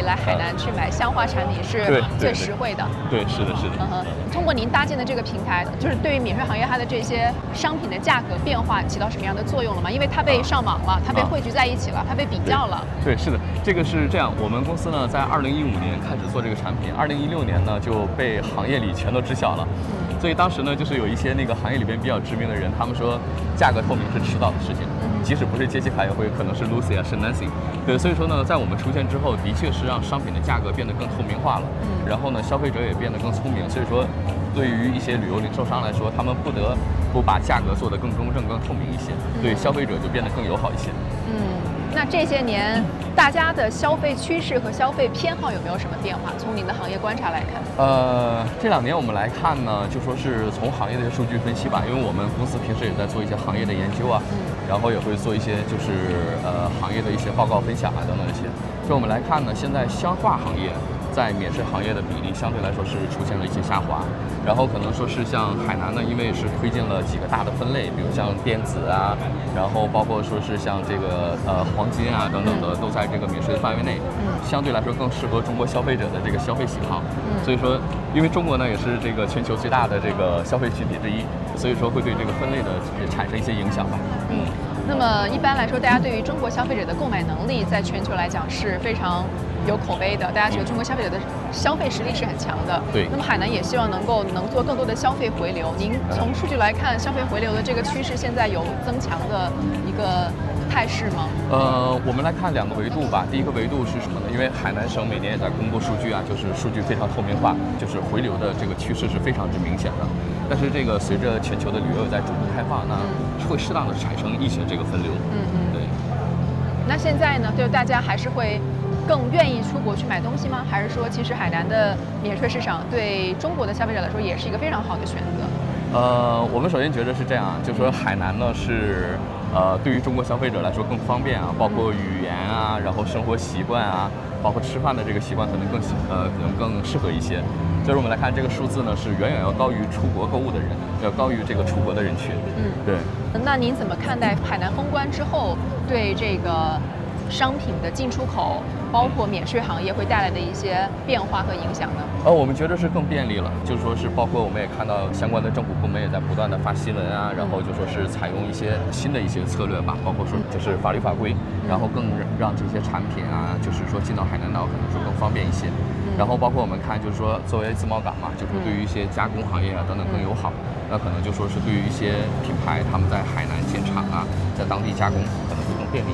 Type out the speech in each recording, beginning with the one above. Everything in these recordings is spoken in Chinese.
来海南去买香花产品是最实惠的。 对，是的，是的。 通过您搭建的这个平台，就是对于免税行业它的这些商品的价格变化起到什么样的作用了吗？因为它被上网了，它被汇聚在一起了，它被比较了。 对，是的，这个是这样。我们公司呢，在2015年开始做这个产品，2016年呢就被行业里全都知晓了。所以当时呢，就是有一些那个行业里边比较知名的人，他们说价格透明是迟早的事情，即使不是杰西卡，也会可能是 Lucy 啊，是 Nancy。对，所以说呢，在我们出现之后，的确是让商品的价格变得更透明化了。然后呢，消费者也变得更聪明。所以说，对于一些旅游零售商来说，他们不得不把价格做得更公正、更透明一些，对消费者就变得更友好一些。 那这些年大家的消费趋势和消费偏好有没有什么变化？从您的行业观察来看， 这2年我们来看呢，就说是从行业的数据分析吧，因为我们公司平时也在做一些行业的研究啊，然后也会做一些就是行业的一些报告分享啊等等这些。所以我们来看呢，现在香化行业在免税行业的比例相对来说是出现了一些下滑，然后可能说是像海南呢，因为是推进了几个大的分类，比如像电子啊，然后包括说是像这个黄金啊等等的，都在这个免税的范围内，相对来说更适合中国消费者的这个消费喜好。所以说，因为中国呢也是这个全球最大的这个消费群体之一，所以说会对这个分类的产生一些影响吧。 那么一般来说，大家对于中国消费者的购买能力，在全球来讲是非常有口碑的。大家觉得中国消费者的消费实力是很强的。 对。 那么海南也希望能做更多的消费回流。您从数据来看，消费回流的这个趋势现在有增强的一个态势吗？ 我们来看2个维度吧。第一个维度是什么呢？因为海南省每年也在公布数据啊，就是数据非常透明化，就是回流的这个趋势是非常之明显的。但是这个随着全球的旅游在逐步开放呢，会适当的产生一些这个分流。对。 那现在呢，就大家还是会更愿意出国去买东西吗？还是说，其实海南的免税市场对中国的消费者来说也是一个非常好的选择？ 我们首先觉得是这样，就是说海南呢是对于中国消费者来说更方便啊，包括语言啊，然后生活习惯啊，包括吃饭的这个习惯可能更适合一些。所以我们来看这个数字呢，是远远要高于出国购物的人，要高于这个出国的人群。对。 那您怎么看待海南封关之后对这个商品的进出口，包括免税行业会带来的一些变化和影响呢？ 我们觉得是更便利了，就是说是包括我们也看到相关的政府部门也在不断的发新闻啊，然后就说是采用一些新的一些策略吧，包括说就是法律法规，然后更让这些产品啊，就是说进到海南岛可能说更方便一些。然后包括我们看就是说作为自贸港嘛，就是对于一些加工行业啊等等更友好，那可能就说是对于一些品牌他们在海南建厂啊，在当地加工可能会更便利。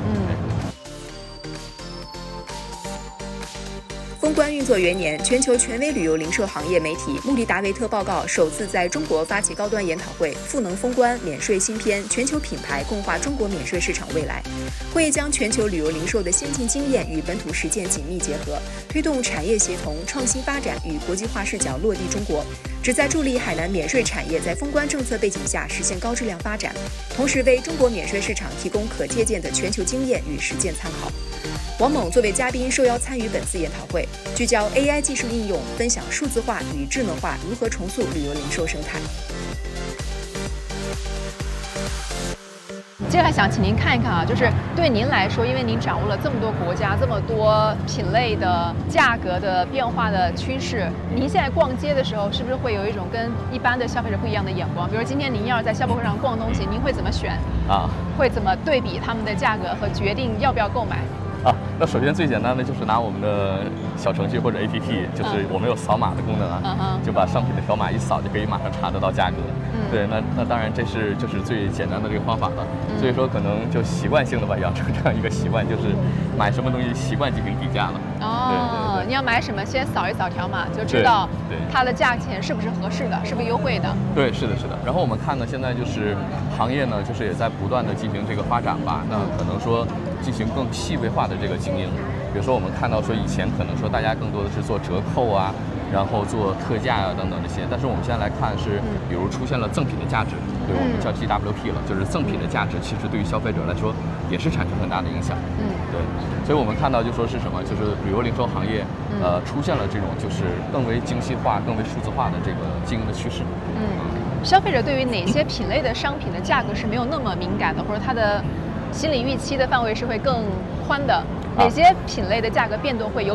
封关运作元年，全球权威旅游零售行业媒体穆迪达维特报告首次在中国发起高端研讨会，赋能封关免税新篇，全球品牌共话中国免税市场未来。会将全球旅游零售的先进经验与本土实践紧密结合，推动产业协同、创新发展与国际化视角落地中国，旨在助力海南免税产业在封关政策背景下实现高质量发展，同时为中国免税市场提供可借鉴的全球经验与实践参考。王猛作为嘉宾受邀参与本次研讨会，聚焦 AI 技术应用，分享数字化与智能化如何重塑旅游零售生态。 接下来想请您看一看啊，就是对您来说，因为您掌握了这么多国家、这么多品类的价格的变化的趋势，您现在逛街的时候，是不是会有一种跟一般的消费者不一样的眼光？比如今天您要是在消博会上逛东西，您会怎么选啊？会怎么对比他们的价格和决定要不要购买？ 那首先最简单的就是拿我们的小程序或者 APP， 就是我们有扫码的功能啊，就把商品的条码一扫就可以马上查得到价格。对，那当然这是就是最简单的这个方法了。所以说可能就习惯性的吧，养成这样一个习惯，就是买什么东西习惯进行比价了。 对，你要买什么，先扫一扫条码就知道它的价钱是不是合适的，是不是优惠的。 对，是的。然后我们看呢，现在就是行业呢，就是也在不断的进行这个发展吧。那可能说进行更细微化的这个经营，比如说我们看到说以前可能说大家更多的是做折扣啊，然后做特价啊等等这些，但是我们现在来看是，比如出现了赠品的价值，对，我们叫 GWP 了，就是赠品的价值，其实对于消费者来说也是产生很大的影响。对，所以我们看到就说是什么，就是旅游零售行业出现了这种就是更为精细化、更为数字化的这个经营的趋势。 消费者对于哪些品类的商品的价格是没有那么敏感的，或者它的心理预期的范围是会更宽的？哪些品类的价格变动会有